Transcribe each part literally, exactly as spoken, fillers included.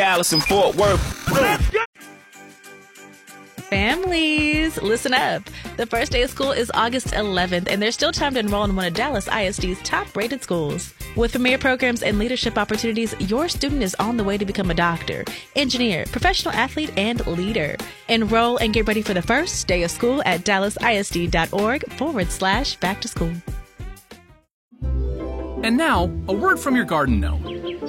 Dallas and Fort Worth. Families, listen up. The first day of school is August eleventh, and there's still time to enroll in one of Dallas I S D's top-rated schools. With premier programs and leadership opportunities, your student is on the way to become a doctor, engineer, professional athlete, and leader. Enroll and get ready for the first day of school at dallasisd.org forward slash back to school. And now, a word from your garden gnome.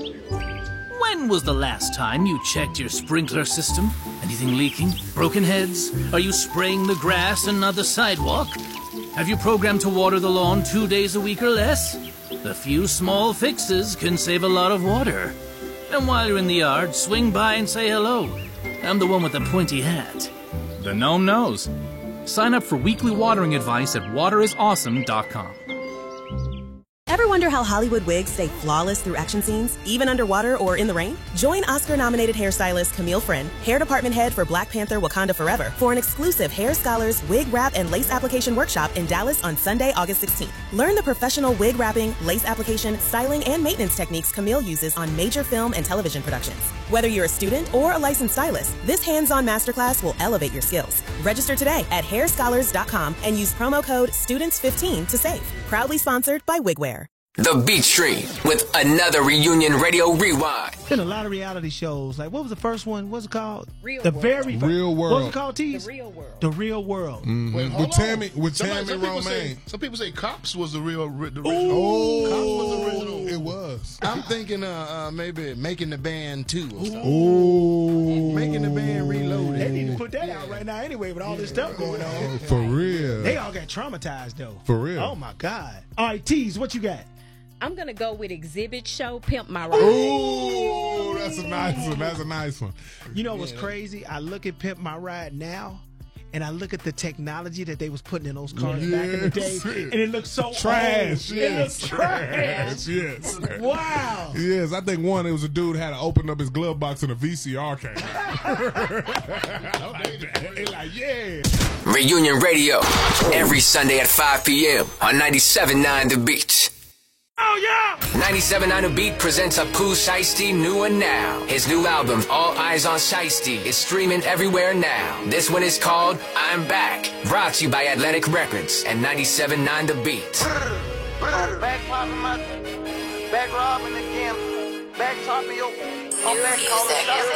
When was the last time you checked your sprinkler system? Anything leaking? Broken heads? Are you spraying the grass and not the sidewalk? Have you programmed to water the lawn two days a week or less? A few small fixes can save a lot of water. And while you're in the yard, swing by and say hello. I'm the one with the pointy hat. The gnome knows. Sign up for weekly watering advice at water is awesome dot com. Ever wonder how Hollywood wigs stay flawless through action scenes, even underwater or in the rain? Join Oscar-nominated hairstylist Camille Friend, hair department head for Black Panther Wakanda Forever, for an exclusive Hair Scholars wig wrap and lace application workshop in Dallas on Sunday, August sixteenth. Learn the professional wig wrapping, lace application, styling, and maintenance techniques Camille uses on major film and television productions. Whether you're a student or a licensed stylist, this hands-on masterclass will elevate your skills. Register today at hair scholars dot com and use promo code students fifteen to save. Proudly sponsored by Wigwear. The Beat Stream with another Reunion Radio Rewind. Been a lot of reality shows. Like, what was the first one? What's it called? Real the World. very first. Real World. What was it called, Tease? The Real World. The Real World. Mm-hmm. Wait, with Tammy, with Somebody, Tammy some people say, Romaine. some people say Cops was the real, the original. Oh, Cops was the original. It was. I'm thinking, uh, uh, maybe Making the Band two. Or something. Oh, Making the Band Reloaded. They need to put that out right now anyway with all this stuff going on. for real. They all got traumatized though. For real. Oh my God. All right, Tease, what you got? I'm going to go with Exhibit Show, Pimp My Ride. Ooh, that's a nice one. That's a nice one. You know what's crazy? I look at Pimp My Ride now, and I look at the technology that they was putting in those cars back in the day, Yes. and it looks so Trash. old. Yes. It looks trash. Yes. Wow. Yes, I think one, it was a dude had to open up his glove box and a V C R came out. like, like, yeah. Reunion Radio, every Sunday at five p.m. on ninety-seven point nine The Beat. Oh, yeah! ninety-seven point nine The Beat presents a Pooh Shiesty new one now. His new album, All Eyes on Shiesty, is streaming everywhere now. This one is called I'm Back, brought to you by Atlantic Records and ninety-seven point nine The Beat. Back popping my, back robbing again, back topping your, I'm back calling shots.